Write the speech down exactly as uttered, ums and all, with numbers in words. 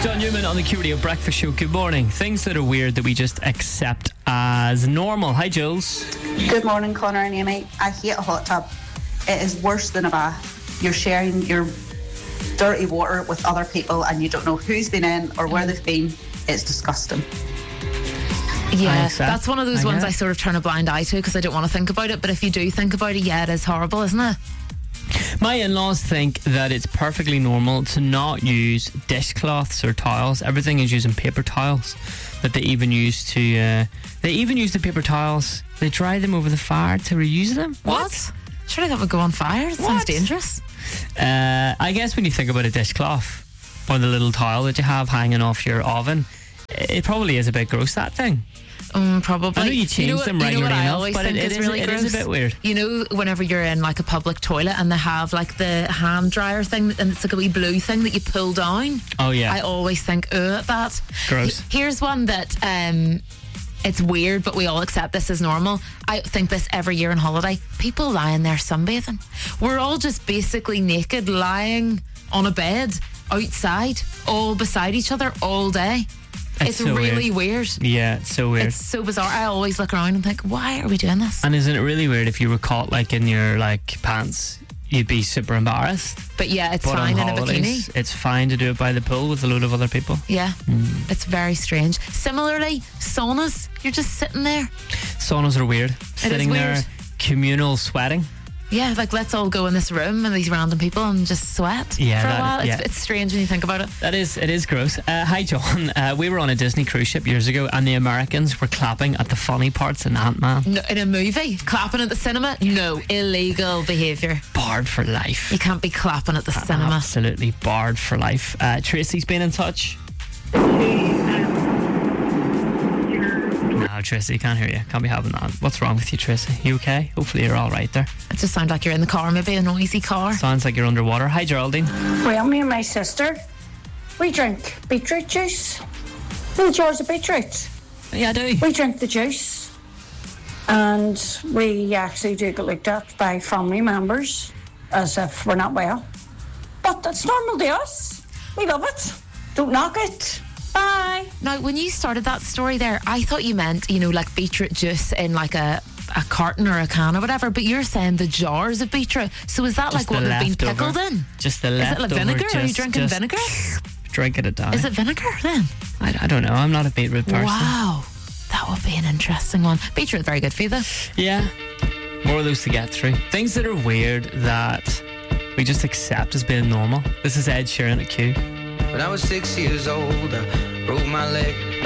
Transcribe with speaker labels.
Speaker 1: John Newman on the Q Radio Breakfast Show. Good morning. Things that are weird that we just accept as normal. Hi, Jules.
Speaker 2: Good morning, Connor and Amy. I hate a hot tub. It is worse than a bath. You're sharing your dirty water with other people and you don't know who's been in or where they've been. It's disgusting.
Speaker 3: Yeah, that's one of those I ones I sort of turn a blind eye to because I don't want to think about it. But if you do think about it, yeah, it is horrible, isn't it?
Speaker 1: My in-laws think that it's perfectly normal to not use dishcloths or towels. Everything is using paper towels. That they even use to, uh, they even use the paper towels. They dry them over the fire to reuse them.
Speaker 3: What? what? Surely that would go on fire. That sounds dangerous.
Speaker 1: Uh, I guess when you think about a dishcloth or the little towel that you have hanging off your oven, it probably is a bit gross, that thing.
Speaker 3: Um, probably.
Speaker 1: I know you change
Speaker 3: you know what,
Speaker 1: them regularly
Speaker 3: you know
Speaker 1: enough, but it, it, is,
Speaker 3: really
Speaker 1: it is a bit weird.
Speaker 3: You know, whenever you're in like a public toilet and they have like the hand dryer thing and it's like a wee blue thing that you pull down.
Speaker 1: Oh yeah.
Speaker 3: I always think, ugh, that.
Speaker 1: Gross.
Speaker 3: Here's one that um, it's weird, but we all accept this as normal. I think this every year on holiday. People lying there sunbathing. We're all just basically naked, lying on a bed outside, all beside each other all day.
Speaker 1: It's,
Speaker 3: it's
Speaker 1: so
Speaker 3: really
Speaker 1: weird.
Speaker 3: weird.
Speaker 1: Yeah, it's so weird.
Speaker 3: It's so bizarre. I always look around and think, why are we doing this?
Speaker 1: And isn't it really weird if you were caught like in your like pants, you'd be super embarrassed.
Speaker 3: But yeah, it's
Speaker 1: but
Speaker 3: fine in
Speaker 1: holidays,
Speaker 3: a bikini.
Speaker 1: It's fine to do it by the pool with a load of other people.
Speaker 3: Yeah,
Speaker 1: mm.
Speaker 3: It's very strange. Similarly, saunas, you're just sitting there.
Speaker 1: Saunas are weird.
Speaker 3: It
Speaker 1: Sitting
Speaker 3: is weird.
Speaker 1: there, communal sweating.
Speaker 3: Yeah, like let's all go in this room and these random people and just sweat
Speaker 1: yeah,
Speaker 3: for a
Speaker 1: that,
Speaker 3: while.
Speaker 1: yeah.
Speaker 3: It's, it's strange when you think about it.
Speaker 1: That is, it is gross. Uh, hi, John. Uh, we were on a Disney cruise ship years ago and the Americans were clapping at the funny parts in Ant-Man.
Speaker 3: No, in a movie? Clapping at the cinema? No, illegal behaviour.
Speaker 1: Barred for life.
Speaker 3: You can't be clapping at the
Speaker 1: uh,
Speaker 3: cinema.
Speaker 1: Absolutely barred for life. Uh, Tracy's been in touch. No, Tracy, can't hear you. Can't be having that. What's wrong with you, Tracy? You okay? Hopefully you're all right there.
Speaker 3: It just sounds like you're in the car, maybe a noisy car.
Speaker 1: Sounds like you're underwater. Hi, Geraldine.
Speaker 4: Well, me and my sister, we drink beetroot juice. Little jars of beetroot.
Speaker 1: Yeah, I do.
Speaker 4: We drink the juice. And we actually do get looked at by family members as if we're not well. But that's normal to us. We love it. Don't knock it. Bye.
Speaker 3: Now, when you started that story there, I thought you meant, you know, like beetroot juice in like a, a carton or a can or whatever, but you're saying the jars of beetroot. So is that
Speaker 1: just
Speaker 3: like
Speaker 1: the
Speaker 3: what they've been
Speaker 1: leftover.
Speaker 3: pickled in?
Speaker 1: Just the
Speaker 3: Is
Speaker 1: leftover.
Speaker 3: it like vinegar?
Speaker 1: Just,
Speaker 3: Are you drinking
Speaker 1: just
Speaker 3: vinegar?
Speaker 1: Drinking it down.
Speaker 3: Is it vinegar then?
Speaker 1: I, I don't know. I'm not a beetroot person.
Speaker 3: Wow. That would be an interesting one. Beetroot, very good for you though.
Speaker 1: Yeah. More of those to get through. Things that are weird that we just accept as being normal. This is Ed Sheeran at Q.
Speaker 5: When I was six years old, I broke my leg.